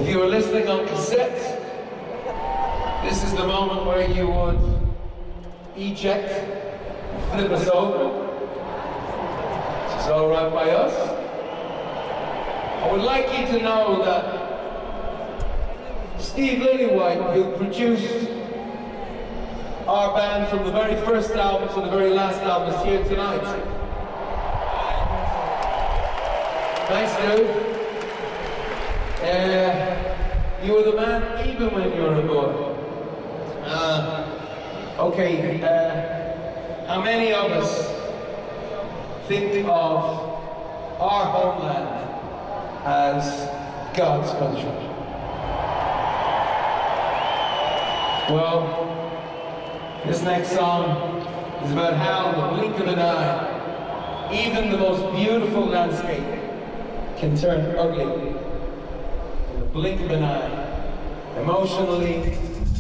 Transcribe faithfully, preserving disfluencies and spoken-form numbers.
If you were listening on cassette, this is the moment where you would eject, flip us over. It's all right by us. I would like you to know that Steve Lillywhite, who produced our band from the very first album to the very last album, is here tonight. Thanks, dude. Uh, you were the man even when you were a boy. Uh, okay, uh, how many of us think of our homeland as God's country? Well, this next song is about how in the blink of an eye, even the most beautiful landscape can turn ugly in the blink of an eye, emotionally,